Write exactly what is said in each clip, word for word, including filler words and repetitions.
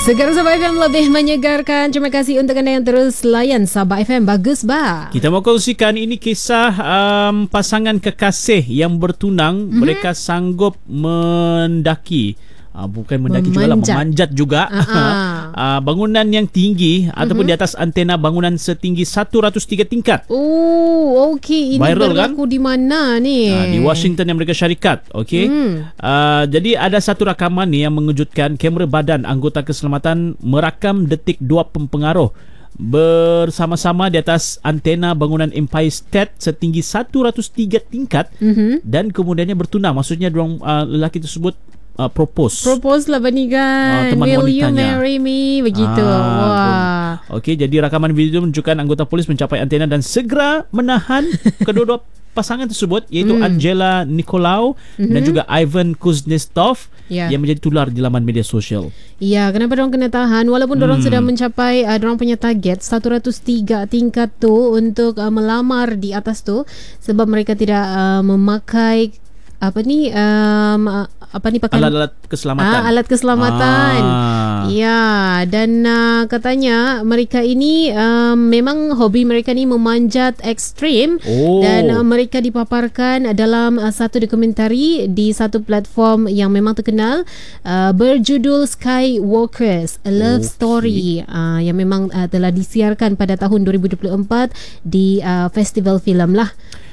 Segar Sabah F M lebih menyegarkan. Terima kasih untuk anda yang terus layan Sabah F M. Bagus bah. Kita mau kongsikan ini kisah um, pasangan kekasih yang bertunang. Mm-hmm. Mereka sanggup mendaki uh, bukan mendaki juga lah, memanjat juga uh-huh. uh, bangunan yang tinggi mm-hmm. ataupun di atas antena bangunan setinggi seratus tiga tingkat. Oh, okey. Ini viral, berlaku kan? Di mana ni? Uh, di Washington Amerika Syarikat. Okey. Mm. Uh, jadi ada satu rakaman ni yang mengejutkan. Kamera badan anggota keselamatan merakam detik dua pempengaruh bersama-sama di atas antena bangunan Empire State setinggi seratus tiga tingkat mm-hmm. dan kemudiannya bertunang. Maksudnya diorang, uh, lelaki tersebut uh, propose. Propose lah banikan. Uh, Will you wanitanya. marry me? Begitu. Ah, Wah. Okey, jadi rakaman video menunjukkan anggota polis mencapai antena dan segera menahan kedua-dua pasangan tersebut, iaitu mm. Angela Nicolau mm-hmm. dan juga Ivan Kuznetsov yeah. yang menjadi tular di laman media sosial. Ya, kenapa diorang kena tahan walaupun hmm. diorang sudah mencapai uh, diorang punya target seratus tiga tingkat tu untuk uh, melamar di atas tu, sebab mereka tidak uh, memakai apa ni um, apa ni pakai alat-alat keselamatan. Ah, alat keselamatan. Ah. Ya, dan uh, katanya mereka ini um, memang hobi mereka ni memanjat ekstrim oh. dan uh, mereka dipaparkan dalam uh, satu dokumentari di satu platform yang memang terkenal uh, berjudul Skywalkers, A Love okay. Story uh, yang memang uh, telah disiarkan pada tahun dua ribu dua puluh empat di uh, festival filem lah.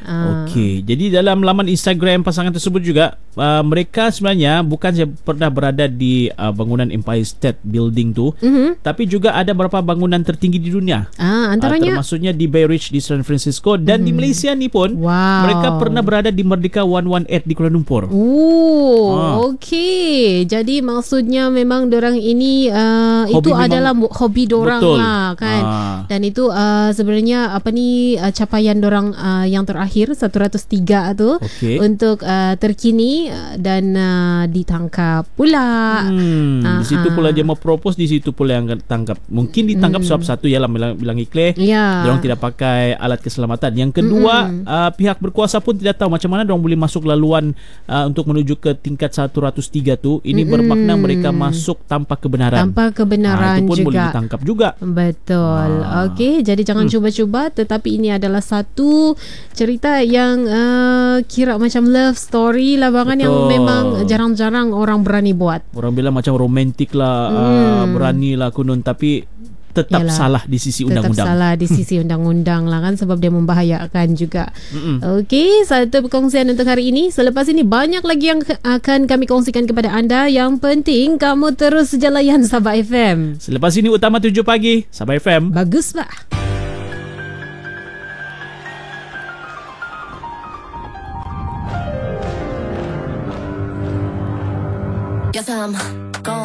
Okey, jadi dalam laman Instagram pasangan tersebut juga uh, mereka sebenarnya bukan saja pernah berada di uh, bangunan Empire State Building tu, mm-hmm. tapi juga ada beberapa bangunan tertinggi di dunia. Ah, antaranya uh, termasuknya di Bay Ridge di San Francisco dan mm-hmm. di Malaysia ni pun wow. mereka pernah berada di Merdeka seratus delapan belas di Kuala Lumpur. Oh, ah. okey. Jadi maksudnya memang dorang ini uh, itu adalah hobi dorang betul. Lah kan. Ah. Dan itu uh, sebenarnya apa ni uh, capaian dorang uh, yang terakhir seratus tiga tu okay. untuk uh, terkini uh, dan uh, ditangkap pula. Hmm, uh, di situ uh. pula dia mau propose, di situ pula yang tangkap. Mungkin ditangkap hmm. sebab satu ialah bilang, bilang iklir. Yeah. Diorang tidak pakai alat keselamatan. Yang kedua, mm-hmm. uh, pihak berkuasa pun tidak tahu macam mana diorang boleh masuk laluan uh, untuk menuju ke tingkat seratus tiga tu. Ini mm-hmm. bermakna mereka masuk tanpa kebenaran. Tanpa kebenaran uh, itu pun juga. boleh ditangkap juga. Betul. Uh. Okey, jadi jangan hmm. cuba-cuba, tetapi ini adalah satu cerita yang uh, kira macam love story lah bangan yang memang jarang-jarang orang berani buat. Orang bilang macam romantik lah, hmm. uh, berani lah kunun, tapi tetap Yalah, salah di sisi undang-undang. Tetap salah di sisi undang-undang lah kan, sebab dia membahayakan juga. Okey, satu perkongsian untuk hari ini. Selepas ini banyak lagi yang akan kami kongsikan kepada anda. Yang penting kamu terus jalayan Sabah F M. Selepas ini Utama tujuh pagi Sabah F M. Bagus bah. Yes, I'm